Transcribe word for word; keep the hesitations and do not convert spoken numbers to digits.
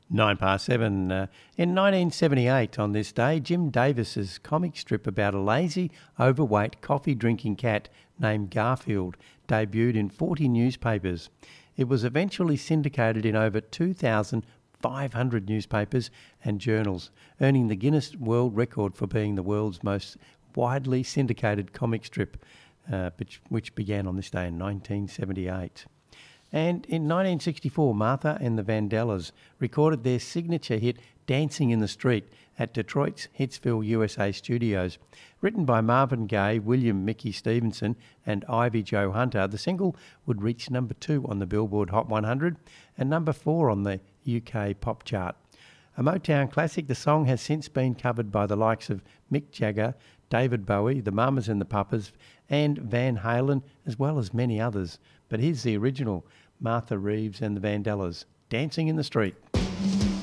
Nine past seven. Uh, in nineteen seventy-eight, on this day, Jim Davis's comic strip about a lazy, overweight, coffee-drinking cat named Garfield debuted in forty newspapers. It was eventually syndicated in over two thousand five hundred newspapers and journals, earning the Guinness World Record for being the world's most widely syndicated comic strip, uh, which, which began on this day in nineteen seventy-eight. And in nineteen sixty-four, Martha and the Vandellas recorded their signature hit Dancing in the Street at Detroit's Hitsville, U S A studios. Written by Marvin Gaye, William Mickey Stevenson and Ivy Jo Hunter, the single would reach number two on the Billboard Hot one hundred and number four on the U K pop chart. A Motown classic, the song has since been covered by the likes of Mick Jagger, David Bowie, the Mamas and the Papas, and Van Halen, as well as many others. But here's the original, Martha Reeves and the Vandellas, Dancing in the Street.